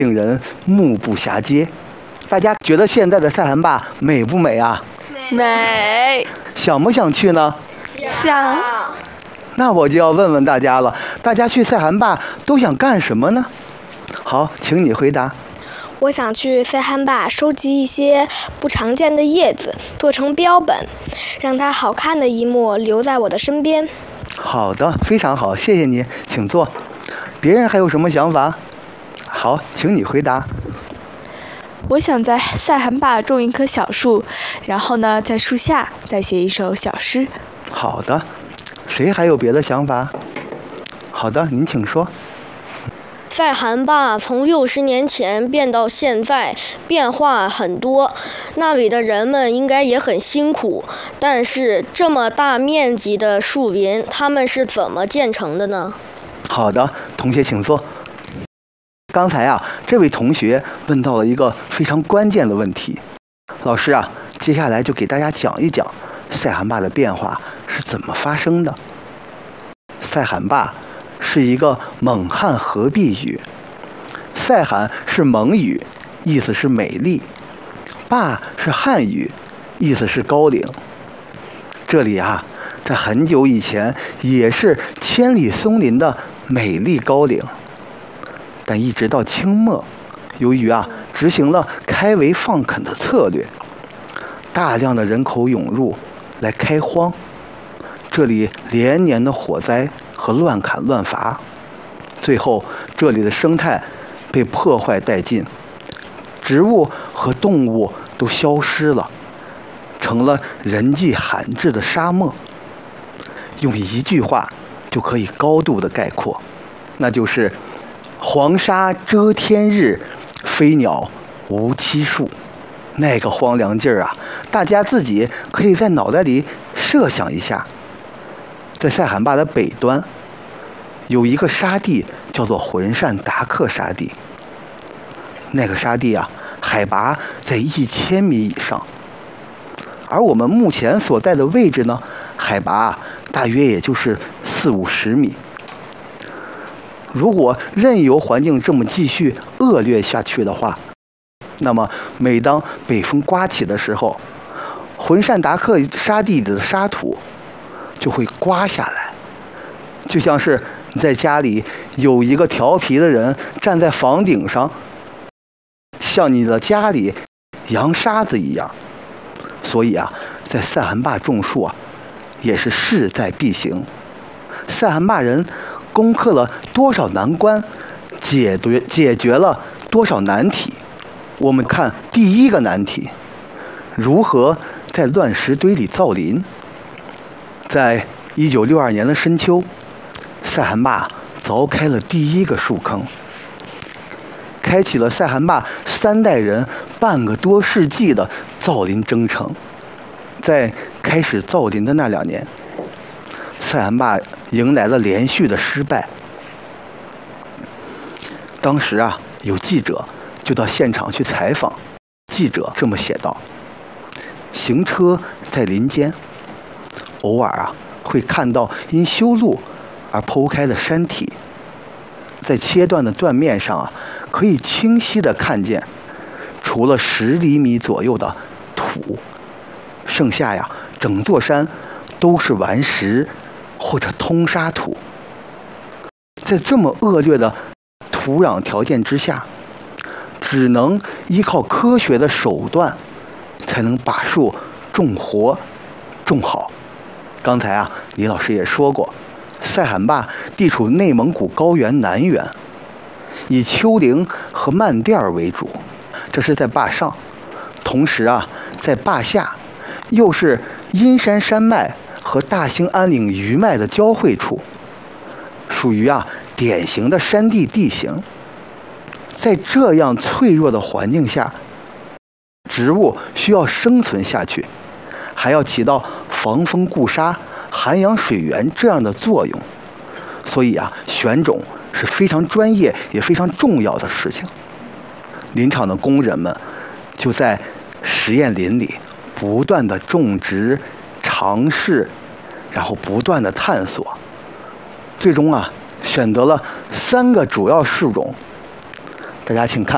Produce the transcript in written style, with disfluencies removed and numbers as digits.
令人目不暇接。大家觉得现在的塞罕坝美不美啊？ 美。 想不想去呢？ 想。 那我就要问问大家了，大家去塞罕坝都想干什么呢？好，请你回答。 我想去塞罕坝收集一些不常见的叶子，做成标本，让它好看的一幕留在我的身边。 好的，非常好，谢谢你，请坐。别人还有什么想法？好，请你回答。 我想在塞罕坝种一棵小树，然后呢，在树下再写一首小诗。 好的，谁还有别的想法？好的，您请说。 塞罕坝从60年前变到现在，变化很多。那里的人们应该也很辛苦，但是这么大面积的树林，他们是怎么建成的呢？ 好的，同学请坐。刚才啊，这位同学问到了一个非常关键的问题。老师啊，接下来就给大家讲一讲塞罕坝的变化是怎么发生的。塞罕坝是一个蒙汉合璧语，塞罕是蒙语，意思是美丽；坝是汉语，意思是高岭。这里啊，在很久以前也是千里松林的美丽高岭，但一直到清末，由于执行了开围放垦的策略，大量的人口涌入来开荒，这里连年的火灾和乱砍乱伐，最后这里的生态被破坏殆尽，植物和动物都消失了，成了人迹罕至的沙漠。用一句话就可以高度的概括，那就是黄沙遮天日，飞鸟无栖树。那个荒凉劲儿啊，大家自己可以在脑袋里设想一下。在塞罕坝的北端，有一个沙地叫做浑善达克沙地。那个沙地啊，海拔在1000米以上，而我们目前所在的位置呢，海拔大约也就是40-50米。如果任由环境这么继续恶劣下去的话，那么每当北风刮起的时候，浑善达克沙地里的沙土就会刮下来，就像是你在家里有一个调皮的人站在房顶上，向你的家里扬沙子一样。所以在塞罕坝种树也是势在必行。塞罕坝人攻克了多少难关，解决了多少难题。我们看第一个难题，如何在乱石堆里造林。在1962年的深秋，塞罕坝凿开了第一个树坑，开启了塞罕坝3代人半个多世纪的造林征程。在开始造林的那2年，塞罕坝迎来了连续的失败。当时有记者就到现场去采访，记者这么写道：行车在林间，偶尔会看到因修路而剖开的山体，在切断的断面上可以清晰地看见，除了10厘米左右的土，剩下整座山都是顽石或者通沙土。在这么恶劣的土壤条件之下，只能依靠科学的手段才能把树种活种好。刚才李老师也说过，塞罕坝地处内蒙古高原南缘，以丘陵和漫甸为主，这是在坝上。同时在坝下又是阴山山脉和大兴安岭余脉的交汇处，属于典型的山地地形。在这样脆弱的环境下，植物需要生存下去，还要起到防风固沙、涵养水源这样的作用。所以选种是非常专业也非常重要的事情。林场的工人们就在实验林里不断的种植、尝试，然后不断的探索，最终选择了3个主要树种。大家请看。